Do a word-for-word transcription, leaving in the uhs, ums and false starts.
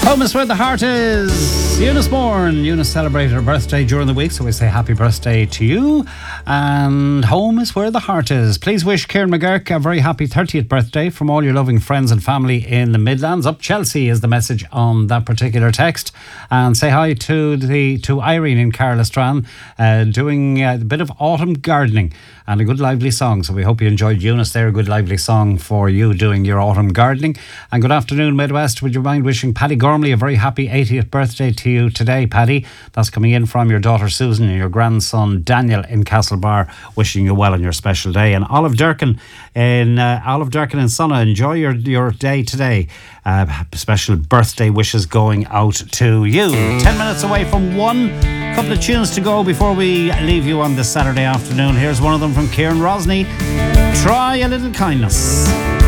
Home is where the heart is. Eunice Bourne. Eunice celebrated her birthday during the week, so we say happy birthday to you. And home is where the heart is. Please wish Kieran McGurk a very happy thirtieth birthday from all your loving friends and family in the Midlands. Up Chelsea is the message on that particular text. And say hi to the to Irene in Carlistran, uh, doing a bit of autumn gardening and a good lively song. So we hope you enjoyed Eunice there. A good lively song for you doing your autumn gardening. And good afternoon, Midwest. Would you mind wishing Paddy Gormley a very happy eightieth birthday to you today, Paddy? That's coming in from your daughter Susan and your grandson Daniel in Castlebar, wishing you well on your special day. And Olive Durkin in uh, Olive Durkin and Sonna, enjoy your, your day today. Uh, special birthday wishes going out to you. Ten minutes away from one. Couple of tunes to go before we leave you on this Saturday afternoon. Here's one of them from Kieran Rosny. Try a Little Kindness.